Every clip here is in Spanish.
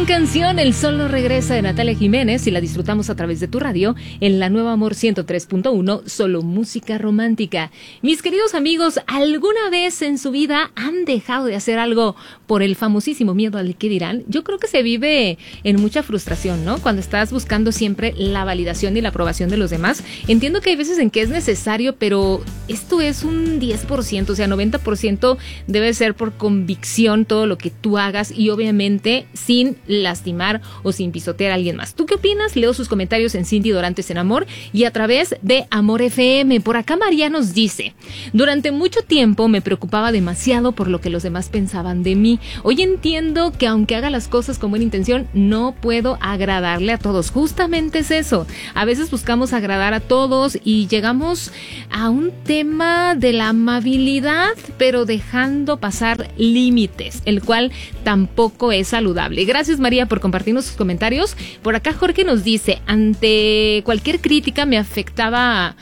Gran canción, El Sol no regresa, de Natalia Jiménez, y la disfrutamos a través de tu radio en la Nueva Amor 103.1, solo música romántica. Mis queridos amigos, ¿alguna vez en su vida han dejado de hacer algo por el famosísimo miedo al que dirán? Yo creo que se vive en mucha frustración, ¿no? Cuando estás buscando siempre la validación y la aprobación de los demás. Entiendo que hay veces en que es necesario, pero esto es un 10%, o sea, 90% debe ser por convicción todo lo que tú hagas y obviamente sin lastimar o sin pisotear a alguien más. ¿Tú qué opinas? Leo sus comentarios en Cindy Dorantes en Amor y a través de Amor FM. Por acá María nos dice: durante mucho tiempo me preocupaba demasiado por lo que los demás pensaban de mí. Hoy entiendo que aunque haga las cosas con buena intención, no puedo agradarle a todos. Justamente es eso. A veces buscamos agradar a todos y llegamos a un tema de la amabilidad, pero dejando pasar límites, el cual tampoco es saludable. Gracias María por compartirnos sus comentarios. Por acá Jorge nos dice: antes cualquier crítica me afectaba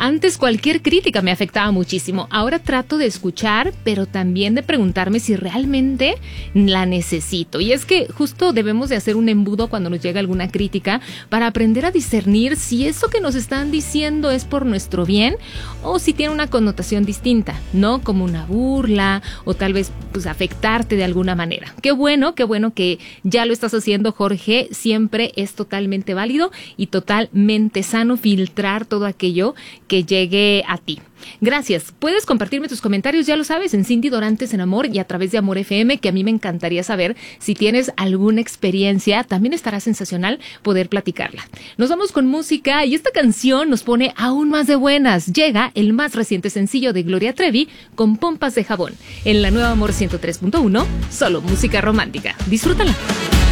muchísimo. Ahora trato de escuchar, pero también de preguntarme si realmente la necesito. Y es que justo debemos de hacer un embudo cuando nos llega alguna crítica para aprender a discernir si eso que nos están diciendo es por nuestro bien o si tiene una connotación distinta, ¿no? Como una burla o tal vez pues afectarte de alguna manera. Qué bueno que ya lo estás haciendo, Jorge. Siempre es totalmente válido y totalmente sano filtrar todo aquello que llegue a ti. Gracias. Puedes compartirme tus comentarios, ya lo sabes, en Cindy Dorantes en Amor y a través de Amor FM, que a mí me encantaría saber si tienes alguna experiencia. También estará sensacional poder platicarla. Nos vamos con música y esta canción nos pone aún más de buenas. Llega el más reciente sencillo de Gloria Trevi con Pompas de Jabón. En la Nueva Amor 103.1, solo música romántica. Disfrútala.